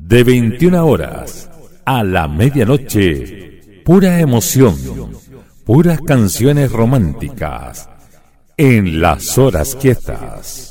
De 21 horas a la medianoche, pura emoción, puras canciones románticas, en las horas quietas.